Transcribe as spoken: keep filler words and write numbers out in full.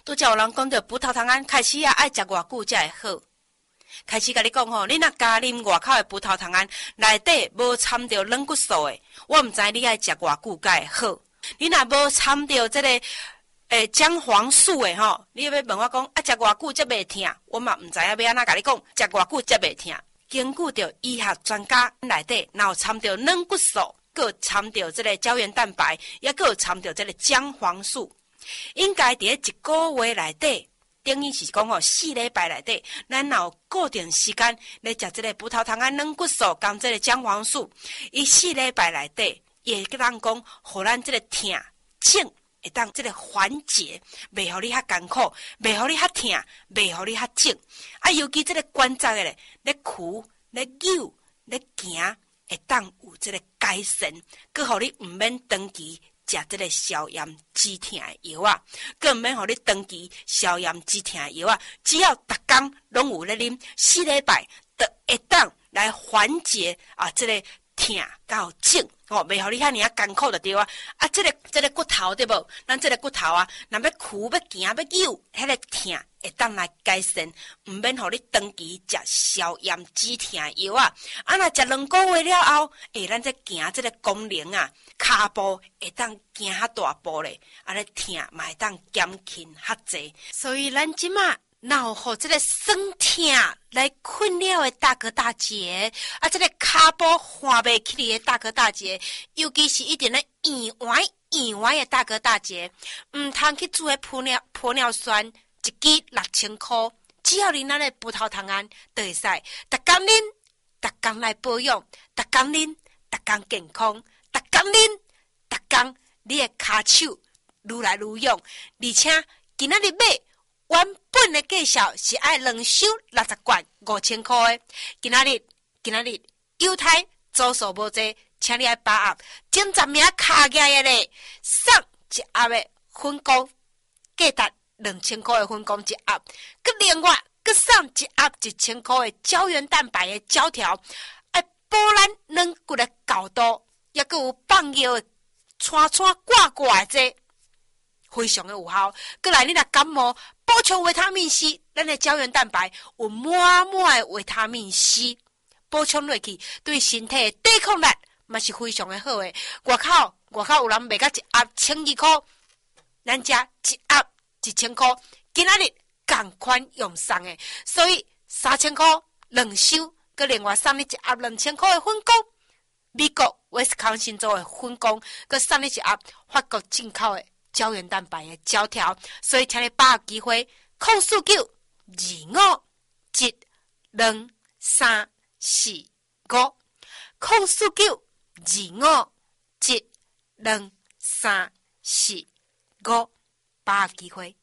拄则有人讲着葡萄糖胺开始啊爱食偌久才会好。开始甲你讲吼，你若加啉外口的葡萄糖胺，内底无掺着软骨素的，我毋知你爱食偌久才会好。你若无掺着这个诶姜黄素的吼，你要问我讲啊食偌久才袂痛，我嘛毋知影要安怎甲你讲，食偌久才袂痛。根据着医学专家内底，若有掺着软骨素，佮有掺着这个胶原蛋白，也佮有掺着这个姜黄素，应该伫一个月内底。等于是讲吼，四礼拜内底，咱若有固定时间来食这个葡萄糖胺、软骨素、跟这个姜黄素，伊四礼拜内底，也个人讲，互咱这个痛症会当这个缓解，袂互你遐艰苦，袂互你遐痛，袂互你遐症。啊，尤其这个关节的咧，咧屈、咧扭、咧行，会当有这个改善，佮互你毋免长期食这个消炎止痛的药啊，更毋免互你长期消炎止痛的药啊，只要逐工拢有咧啉，四礼拜就会当来缓解啊，这个痛到症哦，袂互你遐尔啊艰苦就对啊。啊，这个这个骨头对无？咱这个骨头啊，若要屈、要行、要扭，迄个痛会当来改善，毋免互你长期食消炎止痛的药啊。啊，若食两个月了后，诶，咱这行这个功能啊，骹步会当行较大步咧，啊，咧痛嘛会当减轻较济。所以咱即马若有互这个酸痛来困扰的大哥大姐，啊，这个骹步换袂起嚟的大哥大姐，尤其是一定咧圆弯圆弯的大哥大姐，毋通去做迄玻尿玻尿酸，一支六千箍，只要你咱的葡萄糖胺就会使，逐工啉，逐工来保养，逐工啉，逐工健康，逐工啉，逐工你的骹手愈来愈勇，而且今仔日买。原本的价销是爱两收六十罐五千块的，今仔日今仔日犹太组数无济，请你爱把握前十名卡起的咧，送一盒的粉果，价值两千块的粉果一盒，佮另外佮送一盒一千块的胶原蛋白的胶条，爱保咱软骨的厚度，也佮有放药的串串挂挂的这。非常的有效，过来你若感冒，补充维他命 C， 咱的胶原蛋白有满满的维他命 C， 补充落去对身体的抵抗力嘛是非常的好的。外口外口有人卖到一盒千二块，咱家一盒一千块，今仔日同款用送的，所以三千块两收，佮另外送你一盒两千块的粉果，美国威斯康星州的粉果，佮送你一盒法国进口的。胶原蛋白的胶条，所以请你把握机会，空四九二五一两三四五，空四九二五一两三四五，把握机会。